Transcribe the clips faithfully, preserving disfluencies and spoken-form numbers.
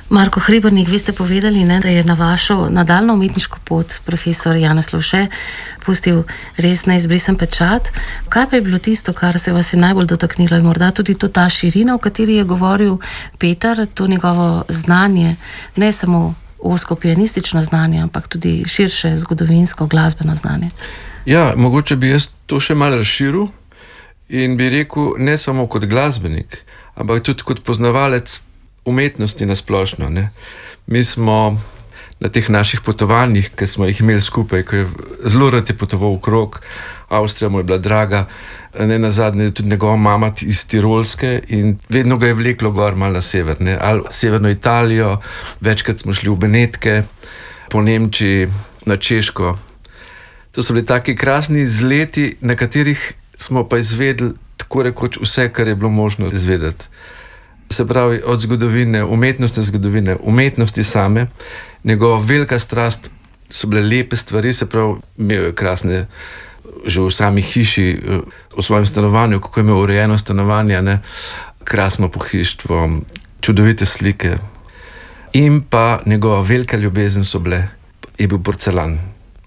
Marko Hribernik, vi ste povedali, ne, da je na vašo nadaljnjo umetniško pot profesor Janez Lovše pustil res neizbrisen pečat. Kaj pa je bilo tisto, kar se vas je najbolj dotaknilo? In morda tudi to ta širina, o kateri je govoril Peter, to njegovo znanje, ne samo ozko pianistično znanje, ampak tudi širše zgodovinsko, glasbeno znanje. Ja, mogoče bi jaz to še malo razširil in bi rekel, ne samo kot glasbenik, ampak tudi kot poznavalec umetnosti na splošno, ne. Mi smo na teh naših potovanjih, ki smo jih imeli skupaj, ko je zelo rad je potoval okrog, Avstrija mu je bila draga, ne nazadnje tudi njegova mama iz Tirolske in vedno ga je vleklo gor malo na sever, ne, ali severno Italijo, večkrat smo šli v Benetke, po Nemčiji, na Češko. To so bili taki krasni izleti, na katerih smo pa izvedeli tako rekoč vse, kar je bilo možno izvedeti. Se pravi, od zgodovine, umetnostne zgodovine, umetnosti same, njegova velika strast so bile lepe stvari, se pravi, imel je krasne, že v sami hiši, v svojem stanovanju, kako je imel urejeno stanovanje, ne, krasno pohištvo, čudovite slike. In pa njegova velika ljubezen so bile, je bil porcelan.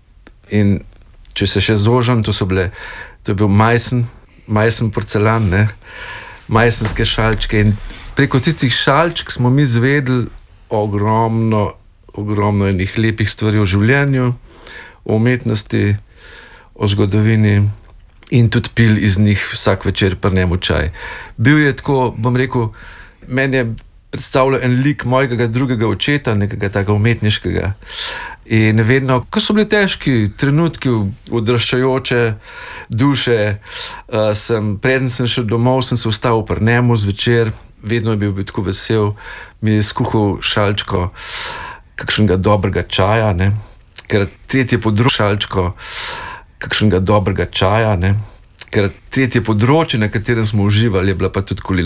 In če se še zožam, to so bile, to je bil majsen, majsen porcelan, ne, majsenske šalčke in preko tistih šalčk smo mi izvedeli ogromno, ogromno enih lepih stvari o življenju, o umetnosti, o zgodovini in tudi pil iz njih vsak večer pri njemu čaj. Bil je tako, bom rekel, meni je predstavljal en lik mojega drugega očeta, nekega takega umetniškega. In vedno, ko so bili težki trenutki odraščajoče duše, uh, sem, preden sem šel domov, sem se vstal pri njemu zvečer, vedno je bil, bil tako vesel, mi je skuhal šalčko kakšnega dobrega čaja, ne, ker tretje področje šalčko kakšnega dobrega čaja, ne, ker tretje področje, na katerem smo uživali, je bila pa tudi kulinarika.